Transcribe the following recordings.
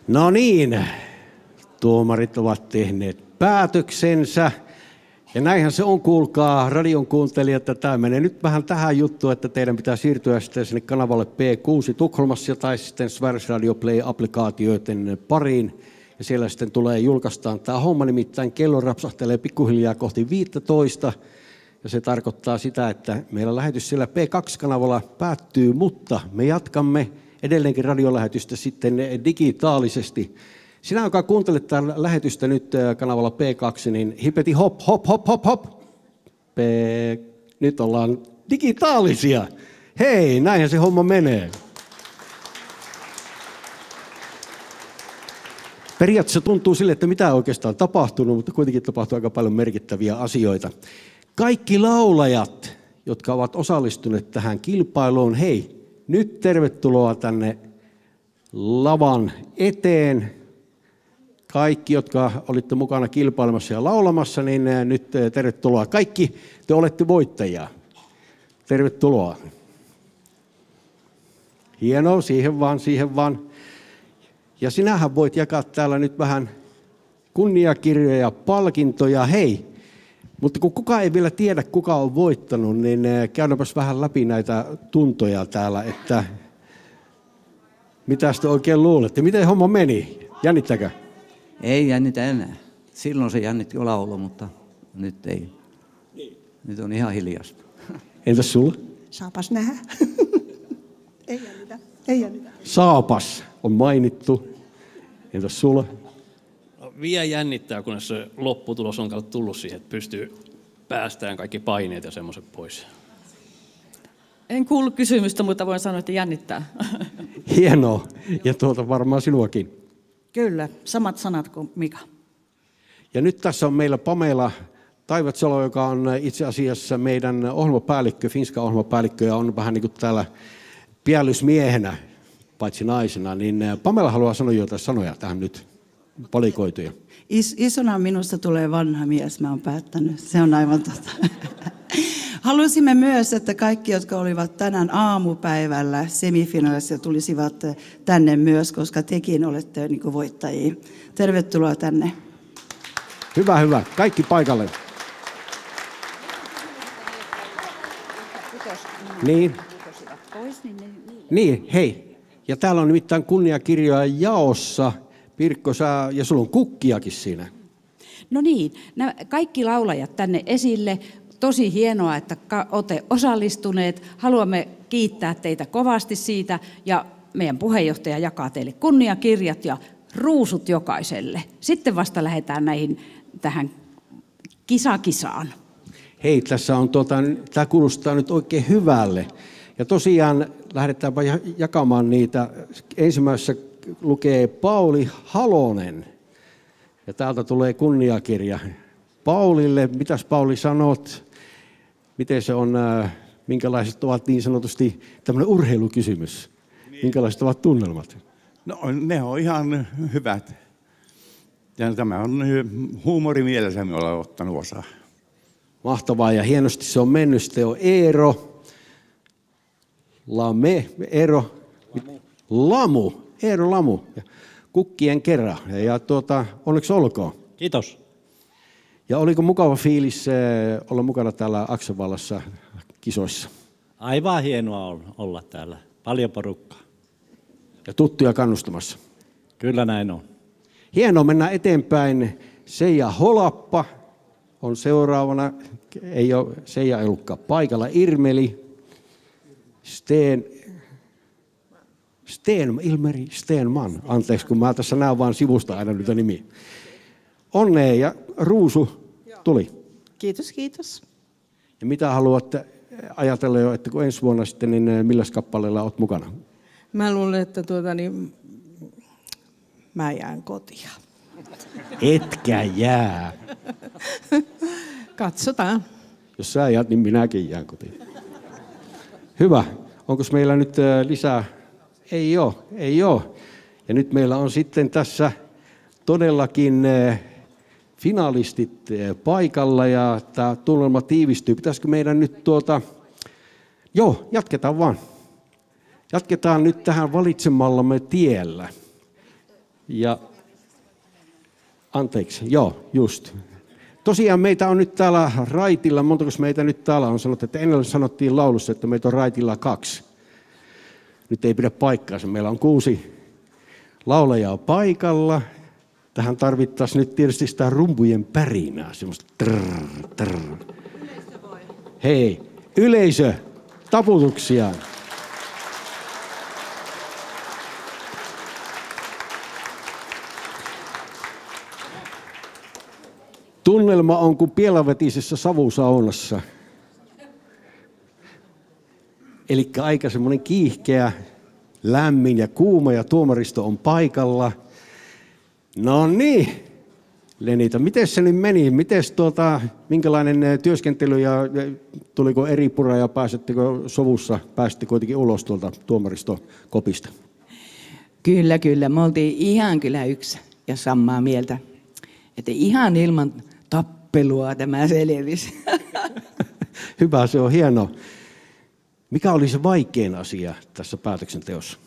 No niin, tuomarit ovat tehneet päätöksensä. Ja näinhän se on, kuulkaa radion kuuntelijat, että tämä menee nyt vähän tähän juttuun, että teidän pitää siirtyä sitten sinne kanavalle P6 Tukholmassa tai sitten Sveriges Radio Play-applikaatioiden pariin. Ja siellä sitten julkaistaan tämä homma, nimittäin kello rapsahtelee pikkuhiljaa kohti 15. Ja se tarkoittaa sitä, että meillä lähetys siellä P2-kanavalla päättyy, mutta me jatkamme edelleenkin radiolähetystä sitten digitaalisesti. Sinä, joka kuuntelet tätä lähetystä nyt kanavalla P2, niin hipeti hop, hop, hop, hop, hop. Nyt ollaan digitaalisia. Hei, näinhän se homma menee. Periaatteessa tuntuu sille, että mitä oikeastaan on tapahtunut, mutta kuitenkin tapahtuu aika paljon merkittäviä asioita. Kaikki laulajat, jotka ovat osallistuneet tähän kilpailuun, hei, nyt tervetuloa tänne lavan eteen. Kaikki, jotka olitte mukana kilpailemassa ja laulamassa, niin nyt tervetuloa. Kaikki te olette voittajia. Tervetuloa. Hienoa, siihen vaan. Ja sinähän voit jakaa täällä nyt vähän kunniakirjoja ja palkintoja. Hei, mutta kun kukaan ei vielä tiedä, kuka on voittanut, niin käydäänpäs vähän läpi näitä tuntoja täällä, että mitä te oikein luulette? Miten homma meni? Jännittäkö? Ei jännitä enää. Silloin se jännitti jo laulu, mutta nyt ei. Nyt on ihan hiljaista. Entäs sulla? Saapas nähdä. Ei jännitä. Saapas on mainittu. Entäs sulla? No, vielä jännittää, kunnes se lopputulos on tullut siihen, että pystyy päästään kaikki paineet ja semmoiset pois. En kuullut kysymystä, mutta voin sanoa, että jännittää. Hienoa. Ja varmaan sinuakin. Kyllä, samat sanat kuin Mika. Ja nyt tässä on meillä Pamela Taivatsalo, joka on itse asiassa meidän ohjelmapäällikkö, Finska ohjelmapäällikkö, ja on vähän niin kuin täällä piellysmiehenä, paitsi naisena. Niin Pamela haluaa sanoa jotain sanoja tähän nyt valikoituja. Isona minusta tulee vanha mies, mä oon päättänyt. Se on aivan totta. Halusimme myös, että kaikki, jotka olivat tänään aamupäivällä semifinaalissa, tulisivat tänne myös, koska tekin olette niin kuin voittajia. Tervetuloa tänne. Hyvä. Kaikki paikalle. Niin, hei. Ja täällä on nimittäin kunniakirjoja jaossa. Pirkko, ja sulla on kukkiakin siinä. No niin, kaikki laulajat tänne esille. Tosi hienoa, että olette osallistuneet. Haluamme kiittää teitä kovasti siitä ja meidän puheenjohtaja jakaa teille kunniakirjat ja ruusut jokaiselle. Sitten vasta lähdetään tähän kisaan. Hei, tässä on tämä kuulostaa nyt oikein hyvälle. Ja tosiaan lähdetäänpä jakamaan niitä. Ensimmäisessä lukee Pauli Halonen. Ja täältä tulee kunniakirja Paulille. Mitäs Pauli sanot? Miten se on, minkälaiset ovat niin sanotusti tämmöinen urheilukysymys? Minkälaiset ovat tunnelmat? No ne on ihan hyvät. Ja tämä on huumorimielessä, me ollaan ottanut osaa. Mahtavaa ja hienosti se on mennyt. Sitten on Eero, Eero Lamu. Ja kukkien kerran. Ja onneksi olkoon. Kiitos. Ja oliko mukava fiilis olla mukana täällä Aksevallassa kisoissa? Aivan hienoa olla täällä. Paljon porukkaa. Ja tuttuja kannustamassa. Kyllä näin on. Hienoa, mennään eteenpäin. Seija Holappa on seuraavana. Seija ei ollutkaan paikalla. Irmeli. Ilmeri Stenman. Anteeksi, kun mä tässä näen vaan sivusta aina nyt nimiä. Onnea ja ruusu tuli. Kiitos. Ja mitä haluatte ajatella jo, että kun ensi vuonna sitten, niin milläs kappaleella olet mukana? Mä luulen, että mä jään kotiin. Etkä jää. Katsotaan. Jos sä jäät, niin minäkin jään kotiin. Hyvä. Onko meillä nyt lisää? Ei ole. Ja nyt meillä on sitten tässä todellakin finalistit paikalla ja tämä tunnelma tiivistyy. Pitäisikö meidän nyt jatketaan vaan. Jatketaan nyt tähän valitsemallamme tiellä. Ja anteeksi, joo, just. Tosiaan meitä on nyt täällä raitilla, montako meitä nyt täällä on sanottu, että ennen sanottiin laulussa, että meitä on raitilla 2. Nyt ei pidä paikkaansa, meillä on 6 laulajaa paikalla. Tähän tarvittaisiin nyt tietysti sitä rumpujen pärinää, semmoista trrr, trrr. Hei, yleisö, taputuksia. Tunnelma on kuin pielavetisessä savusaunassa. Eli aika semmoinen kiihkeä, lämmin ja kuuma ja tuomaristo on paikalla. No niin, Lenita, miten se nyt meni? Minkälainen työskentely ja tuliko eri pura ja pääsettekö sovussa, pääsitte kuitenkin ulos tuolta tuomaristokopista? Kyllä. Me oltiin ihan kyllä yksi ja samaa mieltä. Että ihan ilman tappelua tämä selvisi. Hyvä, se on hienoa. Mikä oli se vaikein asia tässä päätöksenteossa?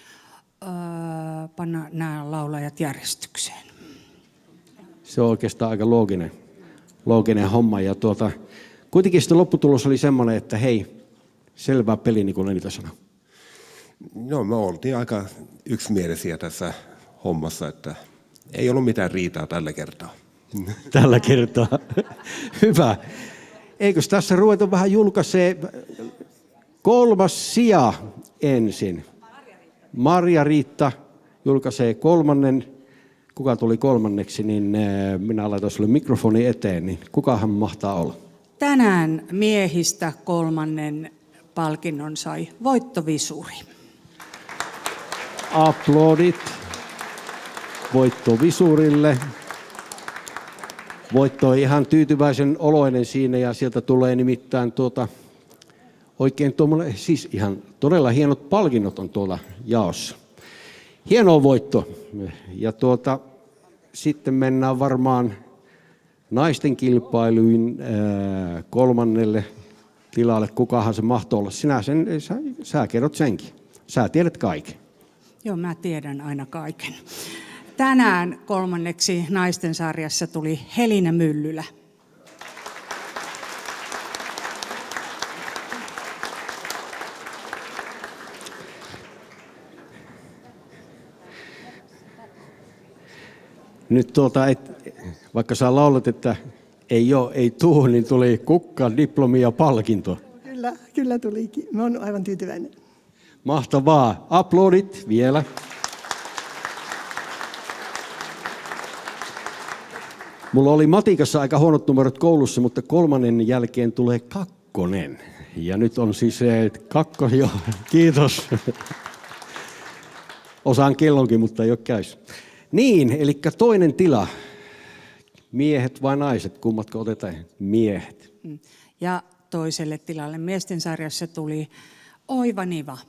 Panna nämä laulajat järjestykseen. Se on oikeastaan aika looginen homma. Ja kuitenkin sitten lopputulos oli semmoinen, että hei, selvä peli, niin kuin Lenita sanoi. No, me oltiin aika yksimielisiä tässä hommassa, että ei ollut mitään riitaa tällä kertaa. Tällä kertaa. Hyvä. Eikös tässä ruveta vähän julkaisee 3. sija ensin? Marja-Riitta julkaisee 3. Kuka tuli 3, niin minä laitan sulle mikrofoni eteen, niin kukahan mahtaa olla? Tänään miehistä 3. palkinnon sai voittovisuri. Aplodit voittovisurille. Voitto on ihan tyytyväisen oloinen siinä ja sieltä tulee nimittäin oikein tuommoinen, siis ihan todella hienot palkinnot on tuolla jaossa. Hieno voitto. Ja sitten mennään varmaan naisten kilpailuin 3. tilalle. Kukahan se mahtoo olla? Sä kerrot senkin. Sä tiedät kaiken. Joo, mä tiedän aina kaiken. Tänään 3. naisten sarjassa tuli Helina Myllylä. Nyt vaikka sä laulat, että ei tuu, niin tuli kukka, diplomi ja palkinto. Kyllä tulikin. Mä oon aivan tyytyväinen. Mahtavaa. Aplodit vielä. Mulla oli matikassa aika huonot numerot koulussa, mutta 3. jälkeen tulee 2. Ja nyt on siis 2 jo. Kiitos. Osaan kellonkin, mutta ei ole käys. Niin, eli 2. tila. Miehet vai naiset? Kummatko otetaan? Miehet. Ja toiselle tilalle miesten sarjassa tuli Oiva Niva.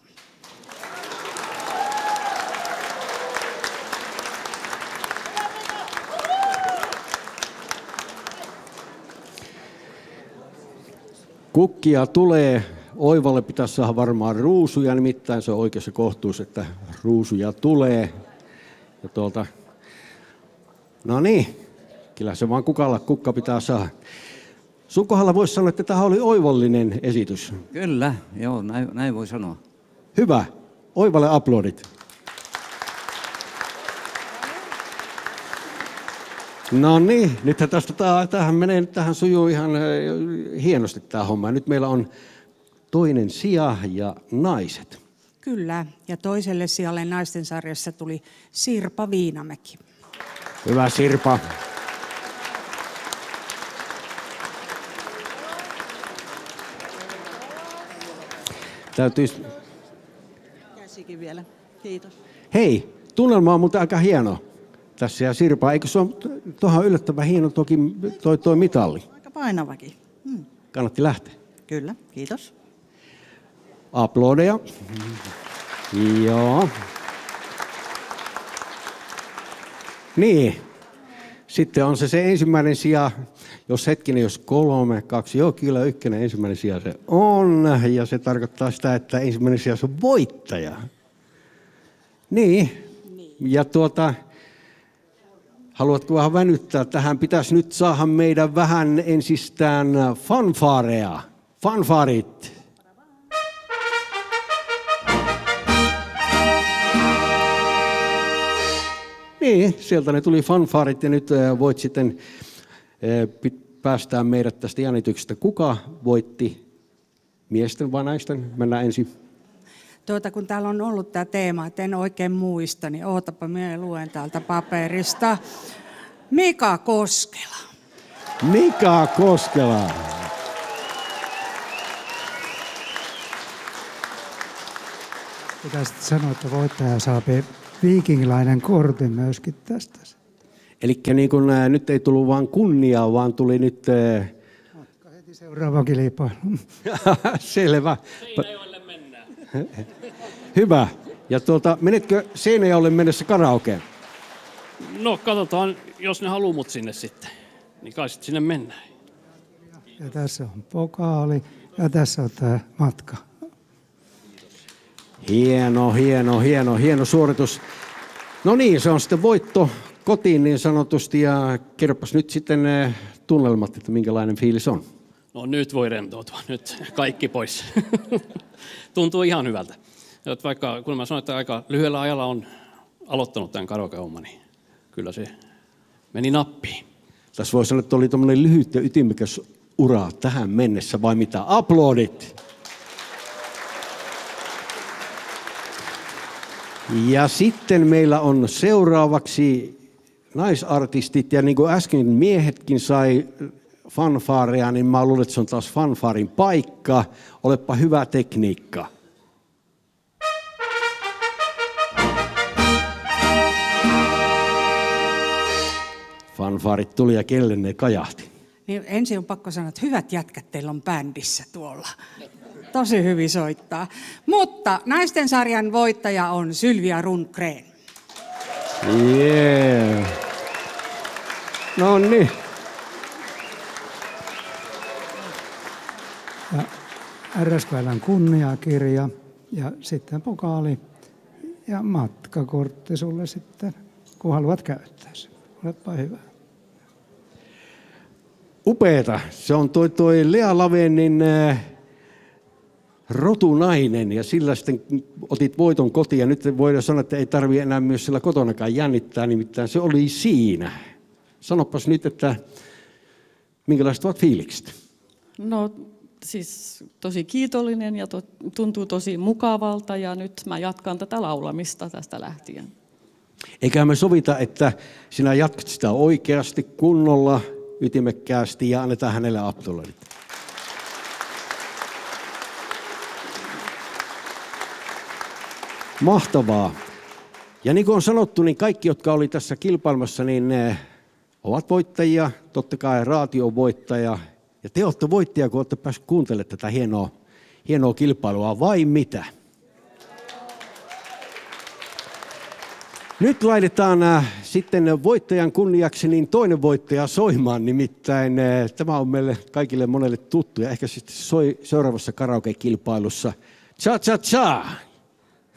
Kukkia tulee. Oivalle pitäisi saada varmaan ruusuja, nimittäin se on oikeassa kohtuus, että ruusuja tulee. Ja no niin, kyllä se vaan kukka pitää saada. Sun kohdalla voisi sanoa, että tämä oli oivallinen esitys. Kyllä, joo, näin voi sanoa. Hyvä, Oivalle aplodit. No niin, nythän tähän sujuu ihan hienosti tämä homma. Nyt meillä on 2. sija ja naiset. Kyllä, ja toiselle sijalle naisten sarjassa tuli Sirpa Viinamäki. Hyvä Sirpa. Täytyisi... Käsikin vielä. Kiitos. Hei, tunnelma on muuten aika hieno tässä ja Sirpa. Eikö se ole tuohon yllättävän hieno toki toi mitalli? Aika painavakin. Kannatti lähteä. Kyllä, kiitos. Aplodeja. Joo. Niin. Sitten on se ensimmäinen sija, jos 3, 2, joo kyllä 1 ensimmäinen sija se on. Ja se tarkoittaa sitä, että ensimmäinen sija on voittaja. Niin. Ja Haluatko vähän vänyttää? Tähän pitäisi nyt saada meidän vähän ensistään fanfarea. Fanfarit. Niin, sieltä ne tuli fanfarit ja nyt voit sitten päästää meidät tästä jännityksestä. Kuka voitti? Miesten vai naisten? Mennään ensin. Kun täällä on ollut tämä teema, että en oikein muista, niin ootapa, minä luen täältä paperista. Mika Koskela. Mika Koskela. Pitäisi sanoa, että voittaja saa viikingilainen kortin myöskin tästä. Eli niin kun, nyt ei tullut vain kunniaa, vaan tuli nyt... Heti seuraava kilpailu. Selvä. Seinäjoelle mennään. Hyvä. Ja menetkö Seinäjoelle mennessä karaokeen? No katsotaan, jos ne haluaa mut sinne sitten. Niin kai sitten sinne mennään. Ja tässä on pokaali ja tässä on tämä matka. Hieno suoritus. No niin, se on sitten voitto kotiin niin sanotusti ja kerropas nyt sitten tunnelmat, että minkälainen fiilis on. No nyt voi rentoutua, nyt kaikki pois. Tuntuu ihan hyvältä. Et vaikka kun mä sanoin, että aika lyhyellä ajalla on aloittanut tämän karaoke-homman, niin kyllä se meni nappiin. Tässä voi sanoa, että oli tuommoinen lyhyt ja ytimekäs ura tähän mennessä, vai mitä? Aplodit! Ja sitten meillä on seuraavaksi naisartistit, ja niin kuin äsken miehetkin sai fanfaareja, niin mä luulen, että se on taas fanfaarin paikka. Olepa hyvä tekniikka. Fanfaarit tuli ja kelle ne kajahti. Niin ensin on pakko sanoa, että hyvät jätkät teillä on bändissä tuolla. Tosi hyvin soittaa. Mutta naisten sarjan voittaja on Sylvia Rundgren. Yeah. No niin. Ja RSK:n kunniakirja ja sitten pokaali ja matkakortti sulle sitten, kun haluat käyttää sen. Olepa hyvä. Upeeta. Se on toi Lea Lavenin rotunainen ja sillä sitten otit voiton kotiin ja nyt voidaan sanoa, että ei tarvitse enää myös sillä kotonakaan jännittää, nimittäin se oli siinä. Sanopas nyt, että minkälaiset ovat fiilikset? No siis tosi kiitollinen ja tuntuu tosi mukavalta ja nyt mä jatkan tätä laulamista tästä lähtien. Eiköhän me sovita, että sinä jatkat sitä oikeasti, kunnolla, ytimekkäästi ja annetaan hänelle aplodit. Mahtavaa. Ja niin kuin on sanottu, niin kaikki, jotka oli tässä kilpailmassa, niin ovat voittajia. Totta kai Raatio on voittaja. Ja te olette voittajia, kun olette päässeet kuuntelemaan tätä hienoa kilpailua, vai mitä? Nyt laitetaan sitten voittajan kunniaksi niin toinen voittaja soimaan, nimittäin tämä on meille kaikille monelle tuttu ja ehkä sitten soi seuraavassa karaoke-kilpailussa. Cha cha cha!